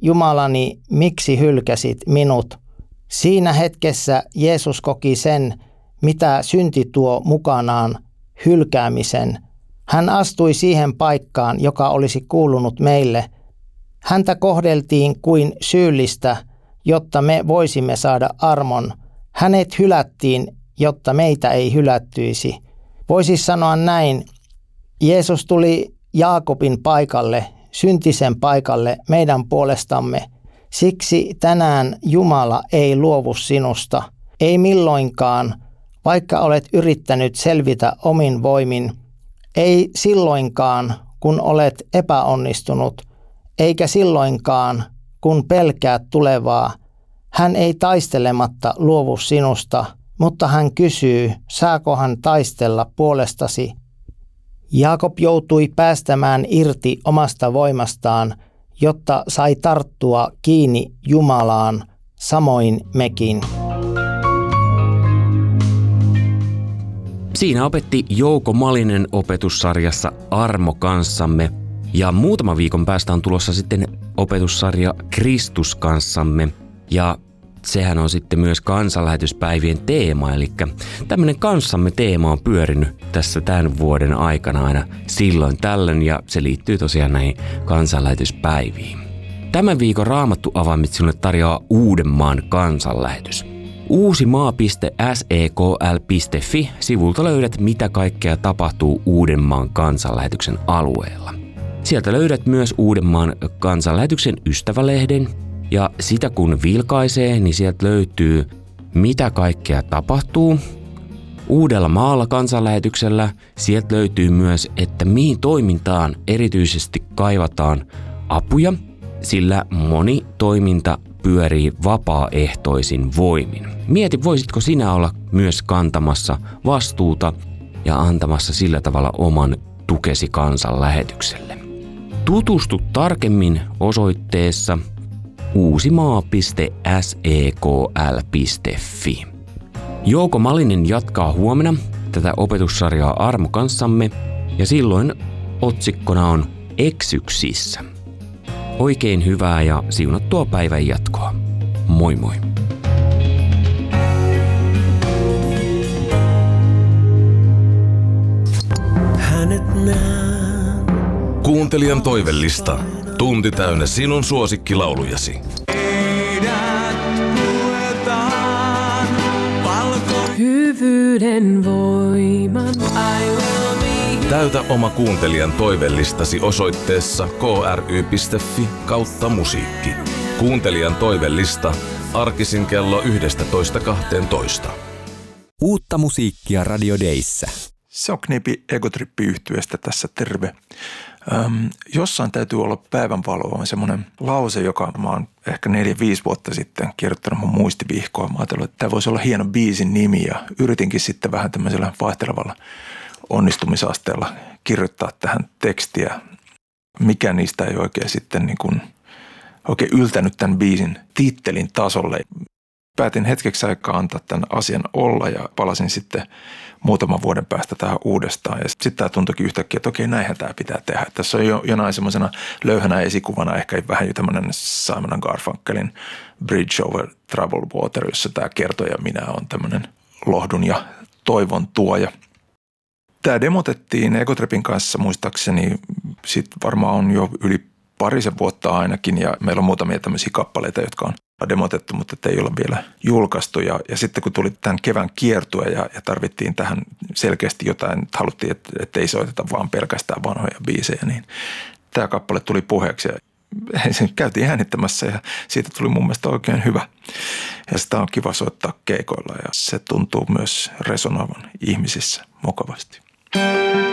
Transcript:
Jumalani, miksi hylkäsit minut? Siinä hetkessä Jeesus koki sen, mitä synti tuo mukanaan, hylkäämisen. Hän astui siihen paikkaan, joka olisi kuulunut meille. Häntä kohdeltiin kuin syyllistä, jotta me voisimme saada armon. Hänet hylättiin, jotta meitä ei hylättyisi. Voisi sanoa näin, Jeesus tuli Jaakobin paikalle, syntisen paikalle meidän puolestamme. Siksi tänään Jumala ei luovu sinusta, ei milloinkaan, vaikka olet yrittänyt selvitä omin voimin. Ei silloinkaan, kun olet epäonnistunut, eikä silloinkaan, kun pelkäät tulevaa. Hän ei taistelematta luovu sinusta, mutta hän kysyy, saako hän taistella puolestasi. Jaakob joutui päästämään irti omasta voimastaan, jotta sai tarttua kiinni Jumalaan, samoin mekin. Siinä opetti Jouko Malinen opetussarjassa Armo kanssamme. Ja muutama viikon päästä on tulossa sitten opetussarja Kristus kanssamme. Ja sehän on sitten myös kansanlähetyspäivien teema, eli tämmöinen kanssamme teema on pyörinyt tässä tämän vuoden aikana aina silloin tällöin, ja se liittyy tosiaan näihin kansanlähetyspäiviin. Tämän viikon Raamattu avaimit sinulle tarjoaa Uudenmaan kansanlähetys. uusimaa.sekl.fi sivulta löydät, mitä kaikkea tapahtuu Uudenmaan kansanlähetyksen alueella. Sieltä löydät myös Uudenmaan kansanlähetyksen ystävälehden, ja sitä kun vilkaisee, niin sieltä löytyy, mitä kaikkea tapahtuu. Uudellamaalla kansanlähetyksellä sieltä löytyy myös, että mihin toimintaan erityisesti kaivataan apuja, sillä moni toiminta pyörii vapaaehtoisin voimin. Mieti, voisitko sinä olla myös kantamassa vastuuta ja antamassa sillä tavalla oman tukesi kansanlähetykselle. Tutustu tarkemmin osoitteessa uusimaa.sekl.fi. Jouko Malinen jatkaa huomenna tätä opetussarjaa Armo kanssamme, ja silloin otsikkona on Eksyksissä. Oikein hyvää ja siunattua päivän jatkoa. Moi moi! Kuuntelijan toivellista. Tunti täynnä sinun suosikkilaulujasi. Hyvyyden voiman. Täytä oma kuuntelijan toivellistasi osoitteessa kry.fi/musiikki. Kuuntelijan toivellista arkisin kello 11:12. Uutta musiikkia Radio Dayssä. Se on Knipi Egotrippi-yhtyeestä tässä terve. Jossain täytyy olla päivänvaloa, on semmoinen lause, joka mä oon ehkä 4-5 vuotta sitten kirjoittanut mun muistivihkoon. Mä ajattelin, että tämä voisi olla hieno biisin nimi, ja yritinkin sitten vähän tämmöisellä vaihtelevalla onnistumisasteella kirjoittaa tähän tekstiä. Mikä niistä ei oikein sitten niin kuin oikein yltänyt tämän biisin tittelin tasolle. Päätin hetkeksi aikaa antaa tämän asian olla ja palasin sitten muutaman vuoden päästä tähän uudestaan. Ja sitten tämä tuntuikin yhtäkkiä, että okei, näinhän tämä pitää tehdä. Tässä on jonain semmoisena löyhänä esikuvana ehkä vähän jo tämmöinen Simon & Garfunkelin Bridge over Troubled Water, jossa tämä kertoja minä on tämmöinen lohdun ja toivon tuoja. Tämä demotettiin Egotripin kanssa muistaakseni, sitten varmaan on jo yli parisen vuotta ainakin, ja meillä on muutamia tämmöisiä kappaleita, jotka on demotettu, mutta ei olla vielä julkaistu. Ja sitten kun tuli tämän kevään kiertue ja tarvittiin tähän selkeästi jotain, että haluttiin, että ei soiteta vaan pelkästään vanhoja biisejä, niin tämä kappale tuli puheeksi ja käytiin äänittämässä ja siitä tuli mun mielestä oikein hyvä. Ja sitä on kiva soittaa keikoilla ja se tuntuu myös resonoivan ihmisissä mukavasti.